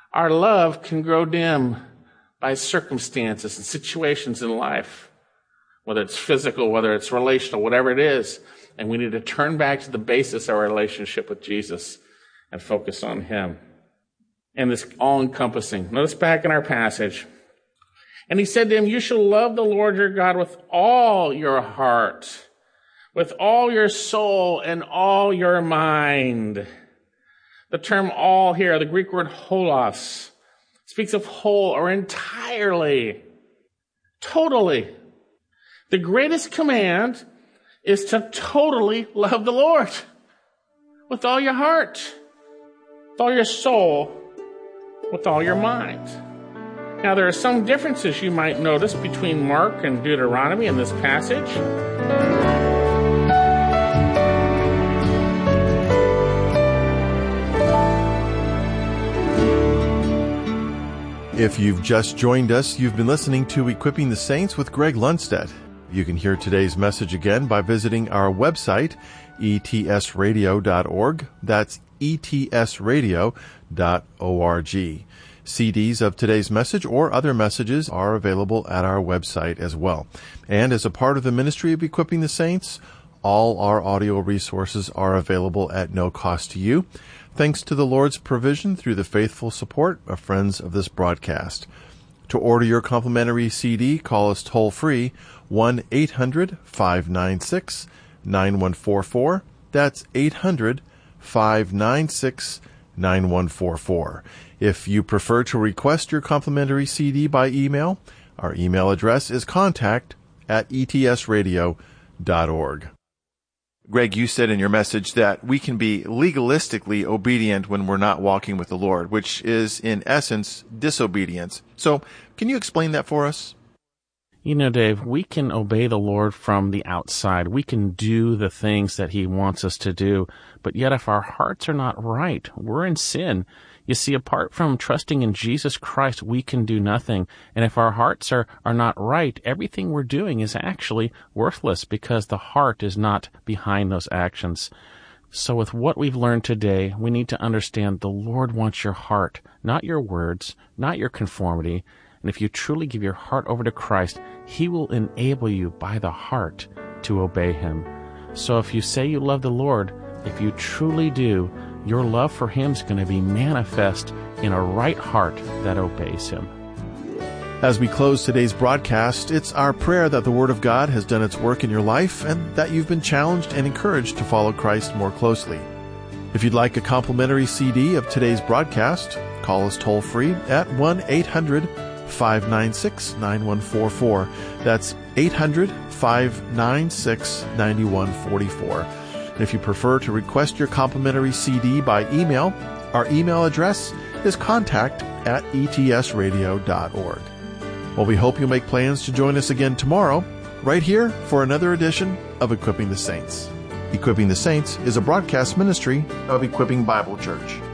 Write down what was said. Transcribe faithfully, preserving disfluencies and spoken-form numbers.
Our love can grow dim by circumstances and situations in life, whether it's physical, whether it's relational, whatever it is. And we need to turn back to the basis of our relationship with Jesus and focus on him. And this all-encompassing. Notice back in our passage. And he said to him, you shall love the Lord your God with all your heart, with all your soul, and all your mind. The term all here, the Greek word holos, speaks of whole or entirely, totally. The greatest command is to totally love the Lord with all your heart, with all your soul, with all your mind. Now, there are some differences you might notice between Mark and Deuteronomy in this passage. If you've just joined us, you've been listening to Equipping the Saints with Greg Lundstedt. You can hear today's message again by visiting our website, e t s radio dot org. That's e t s radio dot org. C Ds of today's message or other messages are available at our website as well. And as a part of the ministry of Equipping the Saints, all our audio resources are available at no cost to you, thanks to the Lord's provision through the faithful support of friends of this broadcast. To order your complimentary C D, call us toll-free, one eight hundred five nine six nine one four four. That's eight hundred five nine six nine one four four. If you prefer to request your complimentary C D by email, our email address is contact at e t s radio dot org. Greg, you said in your message that we can be legalistically obedient when we're not walking with the Lord, which is, in essence, disobedience. So, can you explain that for us? You know, Dave, we can obey the Lord from the outside. We can do the things that he wants us to do. But yet, if our hearts are not right, we're in sin. You see, apart from trusting in Jesus Christ, we can do nothing. And if our hearts are, are not right, everything we're doing is actually worthless because the heart is not behind those actions. So with what we've learned today, we need to understand the Lord wants your heart, not your words, not your conformity. And if you truly give your heart over to Christ, he will enable you by the heart to obey him. So if you say you love the Lord, if you truly do, your love for him is going to be manifest in a right heart that obeys him. As we close today's broadcast, it's our prayer that the Word of God has done its work in your life and that you've been challenged and encouraged to follow Christ more closely. If you'd like a complimentary C D of today's broadcast, call us toll-free at one eight hundred five nine six nine one four four. That's eight hundred five nine six nine one four four. And if you prefer to request your complimentary C D by email, our email address is contact at e t s radio dot org. Well, we hope you'll make plans to join us again tomorrow, right here for another edition of Equipping the Saints. Equipping the Saints is a broadcast ministry of Equipping Bible Church.